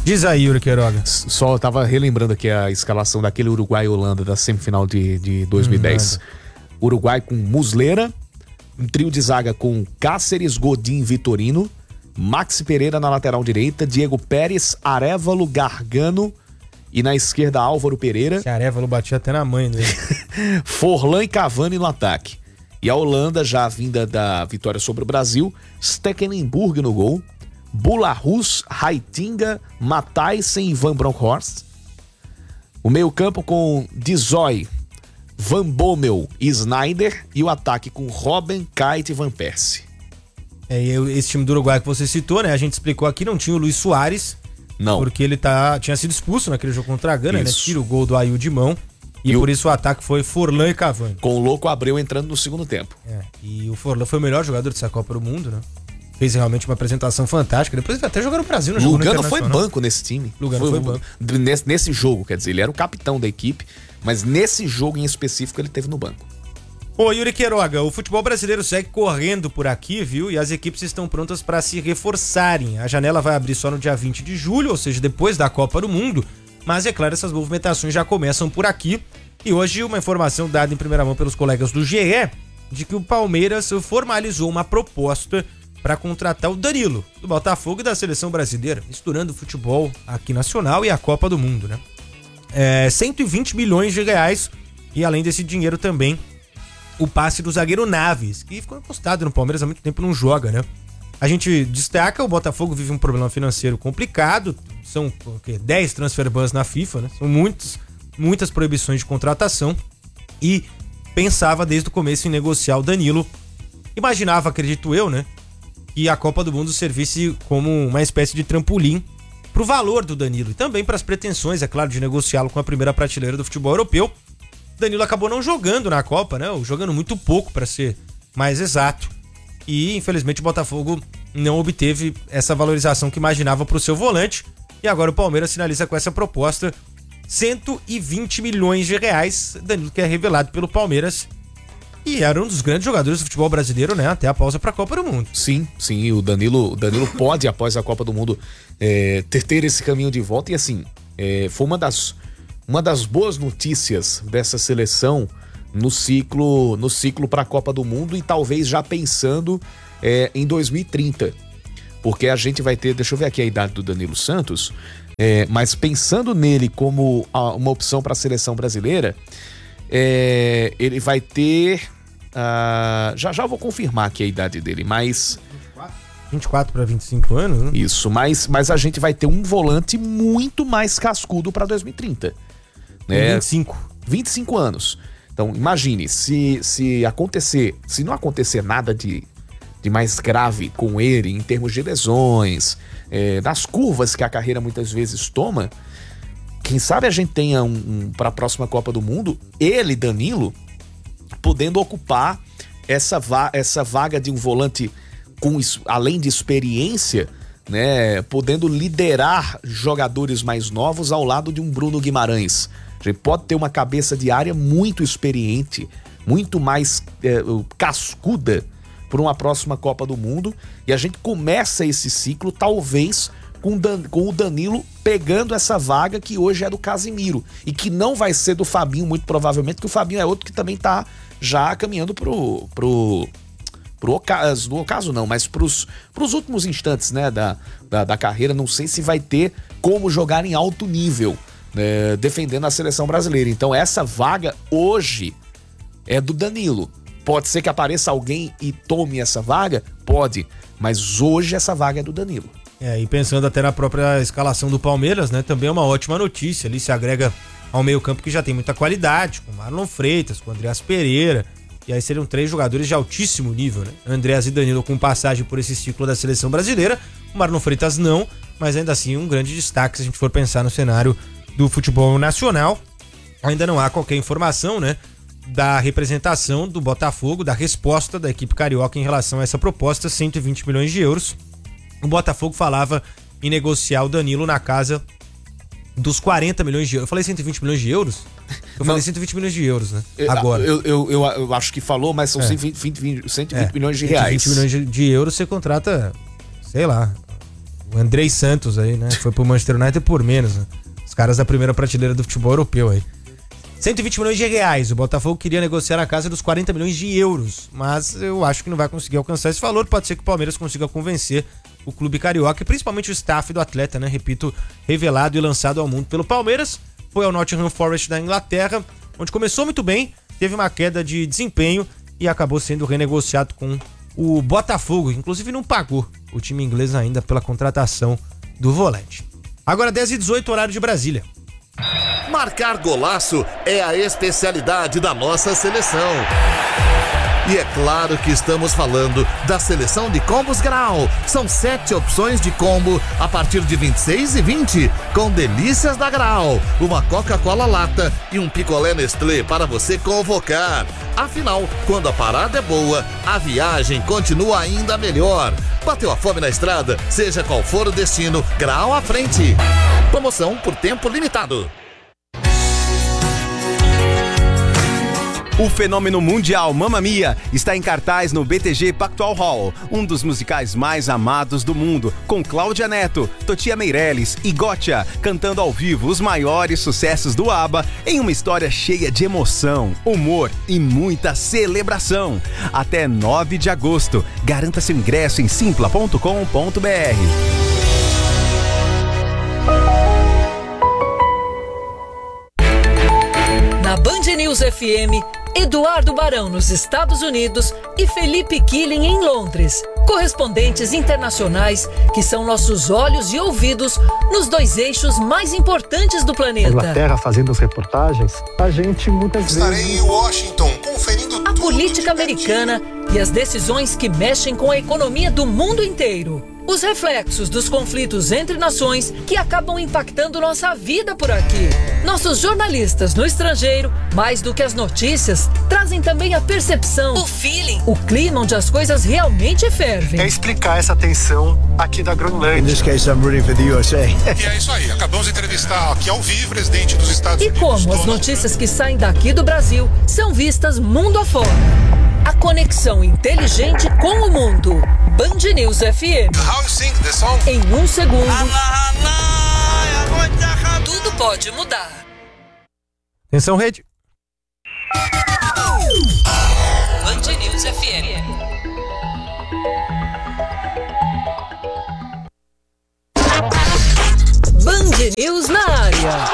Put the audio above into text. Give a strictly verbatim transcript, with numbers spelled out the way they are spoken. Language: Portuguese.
Diz aí, Yuri Queiroga. Só tava relembrando aqui a escalação daquele Uruguai e Holanda da semifinal de, de dois mil e dez. Hum, Uruguai com Muslera, um trio de zaga com Cáceres, Godin e Vitorino, Maxi Pereira na lateral direita, Diego Pérez, Arévalo, Gargano e na esquerda Álvaro Pereira. Esse Arévalo batia até na mãe dele. Forlan e Cavani no ataque. E a Holanda, já vinda da vitória sobre o Brasil, Stekelenburg no gol, Bularus, Heitinga, Matthijssen e Van Bronckhorst. O meio-campo com Dizoy, Van Bommel e Sneijder, e o ataque com Robben, Kite e Van Persie. É, esse time do Uruguai que você citou, né? A gente explicou aqui, não tinha o Luis Soares. Não. Porque ele tá, tinha sido expulso naquele jogo contra a Gana, isso. né? Tira o gol do Ayew de mão. E, e por o... isso o ataque foi Forlan e Cavani. Com o Louco Abreu entrando no segundo tempo. É, e o Forlan foi o melhor jogador dessa Copa do Mundo, né? Fez realmente uma apresentação fantástica. Depois ele até jogou no Brasil, no jogo Lugano foi banco nesse time. Lugano foi, foi banco. Nesse, nesse jogo, quer dizer, ele era o capitão da equipe, mas nesse jogo em específico ele teve no banco. Ô, Yuri Queiroga, o futebol brasileiro segue correndo por aqui, viu? E as equipes estão prontas para se reforçarem. A janela vai abrir só no dia vinte de julho, ou seja, depois da Copa do Mundo. Mas, é claro, essas movimentações já começam por aqui. E hoje uma informação dada em primeira mão pelos colegas do G E de que o Palmeiras formalizou uma proposta para contratar o Danilo, do Botafogo e da Seleção Brasileira, misturando o futebol aqui nacional e a Copa do Mundo, né? É, cento e vinte milhões de reais e além desse dinheiro também o passe do zagueiro Naves, que ficou encostado no Palmeiras há muito tempo, não joga, né? A gente destaca, o Botafogo vive um problema financeiro complicado, são o quê? dez transfer bans na FIFA, né? São muitos, muitas proibições de contratação e pensava desde o começo em negociar o Danilo. Imaginava, acredito eu, né? Que a Copa do Mundo servisse como uma espécie de trampolim pro valor do Danilo e também para as pretensões, é claro, de negociá-lo com a primeira prateleira do futebol europeu. Danilo acabou não jogando na Copa, né? Ou jogando muito pouco, para ser mais exato. E, infelizmente, o Botafogo não obteve essa valorização que imaginava para o seu volante. E agora o Palmeiras finaliza com essa proposta, cento e vinte milhões de reais. Danilo que é revelado pelo Palmeiras e era um dos grandes jogadores do futebol brasileiro, né? Até a pausa para a Copa do Mundo. Sim, sim, o Danilo, o Danilo pode, após a Copa do Mundo, é, ter, ter esse caminho de volta. E assim, é, foi uma das, uma das boas notícias dessa seleção no ciclo, no ciclo para a Copa do Mundo e talvez já pensando é, em dois mil e trinta. Porque a gente vai ter, deixa eu ver aqui a idade do Danilo Santos, é, mas pensando nele como a, uma opção para a seleção brasileira, é, ele vai ter... Uh, já já vou confirmar aqui a idade dele, mas... vinte e quatro para vinte e cinco anos, né? Isso, mas, mas a gente vai ter um volante muito mais cascudo para dois mil e trinta. Né? vinte e cinco. vinte e cinco anos. Então, imagine, se, se acontecer, se não acontecer nada de, de mais grave com ele, em termos de lesões, é, das curvas que a carreira muitas vezes toma, quem sabe a gente tenha um, um para a próxima Copa do Mundo, ele, Danilo, podendo ocupar essa, va- essa vaga de um volante com, além de experiência, né, podendo liderar jogadores mais novos ao lado de um Bruno Guimarães. A gente pode ter uma cabeça de área muito experiente, muito mais é, cascuda para uma próxima Copa do Mundo, e a gente começa esse ciclo talvez com, Dan- com o Danilo pegando essa vaga que hoje é do Casimiro e que não vai ser do Fabinho, muito provavelmente, que o Fabinho é outro que também tá já caminhando pro, pro, pro ocaso, no ocaso não, mas pros, pros últimos instantes, né, da, da, da carreira. Não sei se vai ter como jogar em alto nível, né, defendendo a seleção brasileira. Então essa vaga hoje é do Danilo. Pode ser que apareça alguém e tome essa vaga? Pode, mas hoje essa vaga é do Danilo. É, e pensando até na própria escalação do Palmeiras, né, também é uma ótima notícia. Ali se agrega ao meio campo que já tem muita qualidade, com Marlon Freitas, com Andreas Pereira, e aí seriam três jogadores de altíssimo nível, né? Andreas e Danilo com passagem por esse ciclo da seleção brasileira, o Marlon Freitas não, mas ainda assim um grande destaque se a gente for pensar no cenário do futebol nacional. Ainda não há qualquer informação, né, da representação do Botafogo, da resposta da equipe carioca em relação a essa proposta, cento e vinte milhões de euros. O Botafogo falava em negociar o Danilo na casa dos quarenta milhões de euros. Eu falei cento e vinte milhões de euros? Eu Não. falei cento e vinte milhões de euros, né? Agora. Eu, eu, eu, eu acho que falou, mas são É. cento e vinte, cento e vinte É, milhões de reais. cento e vinte milhões de, de euros você contrata, sei lá, o Andrei Santos aí, né? Foi pro Manchester United por menos, né? Os caras da primeira prateleira do futebol europeu aí. cento e vinte milhões de reais. O Botafogo queria negociar a casa dos quarenta milhões de euros, mas eu acho que não vai conseguir alcançar esse valor. Pode ser que o Palmeiras consiga convencer o clube carioca e principalmente o staff do atleta, né? Repito, revelado e lançado ao mundo pelo Palmeiras. Foi ao Nottingham Forest da Inglaterra, onde começou muito bem, teve uma queda de desempenho e acabou sendo renegociado com o Botafogo, que inclusive não pagou o time inglês ainda pela contratação do volante. Agora dez e dezoito, horário de Brasília. Marcar golaço é a especialidade da nossa seleção. E é claro que estamos falando da seleção de combos Grau. São sete opções de combo a partir de vinte e seis e vinte, com delícias da Grau, uma Coca-Cola lata e um picolé Nestlé para você convocar. Afinal, quando a parada é boa, a viagem continua ainda melhor. Bateu a fome na estrada, seja qual for o destino, Grau à frente. Promoção por tempo limitado. O fenômeno mundial Mamma Mia está em cartaz no B T G Pactual Hall, um dos musicais mais amados do mundo, com Cláudia Neto, Totia Meirelles e Gotcha cantando ao vivo os maiores sucessos do ABBA em uma história cheia de emoção, humor e muita celebração. Até nove de agosto. Garanta seu ingresso em simpla ponto com ponto b r. Na Band News F M, Eduardo Barão nos Estados Unidos e Felipe Killing em Londres. Correspondentes internacionais que são nossos olhos e ouvidos nos dois eixos mais importantes do planeta. Inglaterra fazendo as reportagens, a gente muitas Estarei vezes... em Washington conferindo a tudo política de americana e as decisões que mexem com a economia do mundo inteiro. Os reflexos dos conflitos entre nações que acabam impactando nossa vida por aqui. Nossos jornalistas no estrangeiro, mais do que as notícias, trazem também a percepção, o feeling, o clima onde as coisas realmente fervem. É explicar essa tensão aqui da Groenlândia. In this case, I'm rooting for the U S A. E é isso aí, acabamos de entrevistar aqui ao vivo o presidente dos Estados E Unidos. como as Donald notícias que saem daqui do Brasil são vistas mundo afora. A conexão inteligente com o mundo. Band News F M. How you sing the song? Em um segundo, tudo pode mudar. Atenção, rede. Band News F M. Band News na área.